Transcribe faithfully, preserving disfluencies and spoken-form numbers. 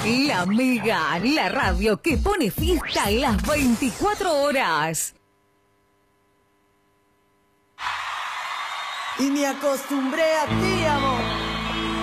La Mega, la radio que pone fiesta en las veinticuatro horas. Y me acostumbré a ti, amor.